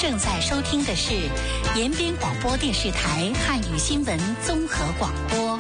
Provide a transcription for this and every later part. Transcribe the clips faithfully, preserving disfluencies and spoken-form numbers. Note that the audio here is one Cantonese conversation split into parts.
正在收听的是延边广播电视台汉语新闻综合广播。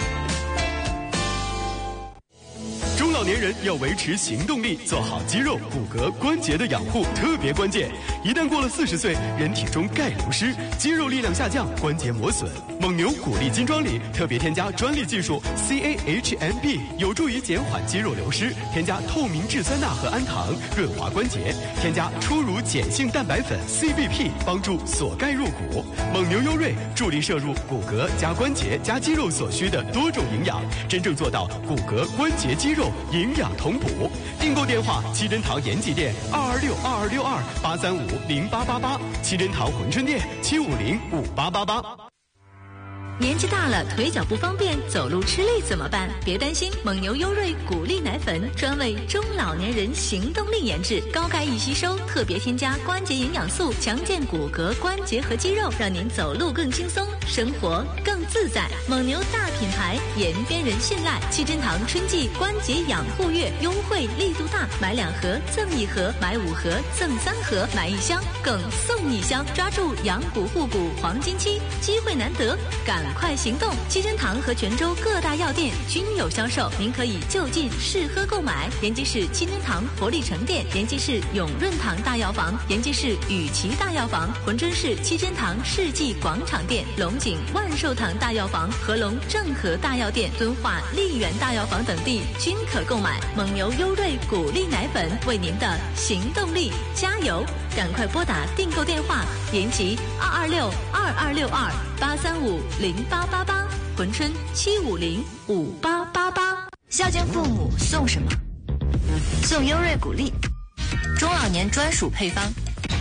中老年人要维持行动力，做好肌肉、骨骼、关节的养护特别关键。一旦过了四十岁，人体中钙流失，肌肉力量下降，关节磨损。蒙牛骨力金装里特别添加专利技术 C A H M B， 有助于减缓肌肉流失。添加透明质酸钠和氨糖，润滑关节。添加初乳碱性蛋白粉 C B P， 帮助锁钙入骨。蒙牛优瑞助力摄入骨骼加关节加肌肉所需的多种营养，真正做到骨骼、关节、肌肉营养同补。订购电话：七珍堂延吉店二二六二二六二八三五零八八八，七珍堂珲春店七五零五八八八。 年纪大了，腿脚不方便，走路吃力怎么办？别担心，蒙牛优瑞骨力奶粉专为中老年人行动力研制，高钙易吸收，特别添加关节营养素，强健骨骼、关节和肌肉，让您走路更轻松，生活更自在。蒙牛大品牌，延边人信赖。七珍堂春季关节养护月优惠力度大，买两盒赠一盒，买五盒赠三盒，买一箱更送一箱，抓住养骨护骨黄金期，机会难得，赶快行动！七珍堂和泉州各大药店均有销售，您可以就近试喝购买。延吉市七珍堂活力城店、延吉市永润堂大药房、延吉市雨琦大药房、珲春市七珍堂世纪广场店、龙井万寿堂大药房、合龙正和大药店、敦化丽园大药房等地均可购买。蒙牛优瑞骨力奶粉为您的行动力加油！赶快拨打订购电话：延吉二二六二二六二八三五零八八八，珲春七五零五八八八。 孝敬父母送什么？送优瑞骨力，中老年专属配方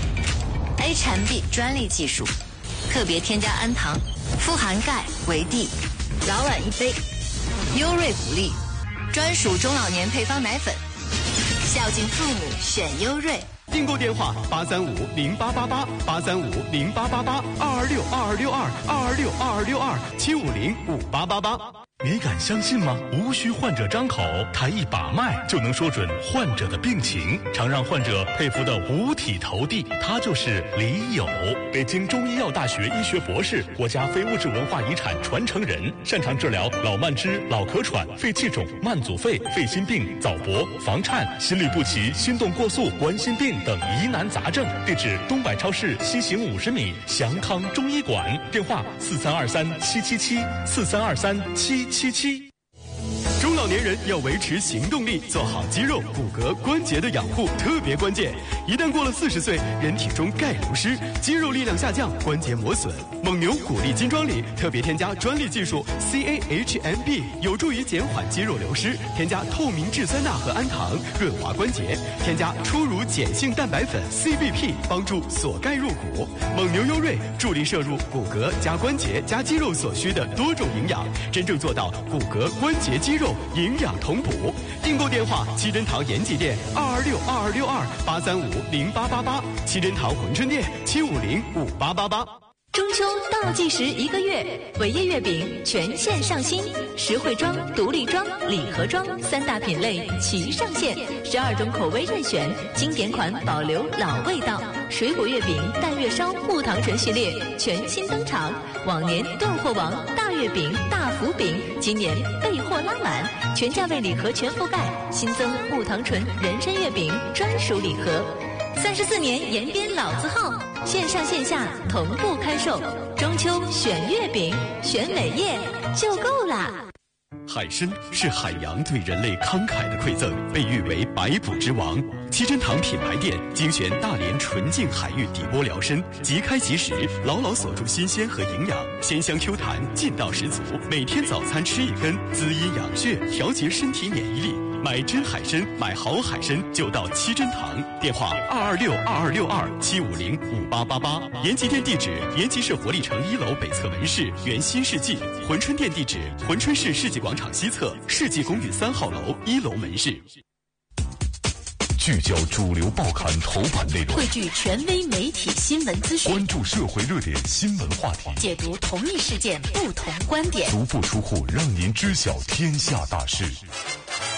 H M B 专利技术，特别添加氨糖，富含钙、维 D， 老晚一杯。优瑞骨力，专属中老年配方奶粉，孝敬父母选优瑞。 订购电话：八三五零八八八八三五零八八八二二六二二六二二二六二二六二七五零五八八八。 你敢相信吗？无需患者张口，他一把脉就能说准患者的病情，常让患者佩服的五体投地。他就是李友，北京中医药大学医学博士，国家非物质文化遗产传承人，擅长治疗老慢支、老咳喘、肺气肿、慢阻肺、肺心病、早搏、房颤、心律不齐、心动过速、冠心病等疑难杂症。地址：东百超市西行五十米，祥康中医馆。电话：四三二三七七七四三二三七七七。 中老年人要维持行动力，做好肌肉、骨骼、关节的养护特别关键。一旦过了四十岁，人体中钙流失，肌肉力量下降，关节磨损。蒙牛骨力金装里特别添加专利技术 C A H M B， 有助于减缓肌肉流失。添加透明质酸钠和氨糖，润滑关节。添加初乳碱性蛋白粉 C B P， 帮助锁钙入骨。蒙牛优瑞助力摄入骨骼加关节加肌肉所需的多种营养，真正做到骨骼、关节、肌肉营养同补。订购电话：七珍堂延吉店二二六二二六二八三五零八八八，七珍堂珲春店七五零五八八八。 中秋倒计时一个月，伟业月饼全线上新，实惠装、独立装、礼盒装三大品类齐上线，十二种口味任选，经典款保留老味道。水果月饼、蛋月烧、木糖醇系列全新登场，往年断货王大月饼、大福饼，今年备货拉满，全价位礼盒全覆盖，新增木糖醇人参月饼专属礼盒。三十四年延边老字号，线上线下同步开售。中秋选月饼，选伟业就够啦。 海参是海洋对人类慷慨的馈赠，被誉为百补之王。七珍堂品牌店精选大连纯净海域底波疗参，即开即食，牢牢锁住新鲜和营养，鲜香 Q 弹，劲道十足。每天早餐吃一根，滋阴养血，调节身体免疫力。买真海参，买好海参就到七珍堂。电话：二二六二二六二七五零五八八八。延吉店地址：延吉市活力城一楼北侧门市原新世纪。珲春店地址：珲春市世纪广场西侧世纪公寓三号楼一楼门市。 聚焦主流报刊头版内容， 汇聚权威媒体新闻资讯， 关注社会热点新闻话题， 解读同一事件不同观点， 足不出户让您知晓天下大事。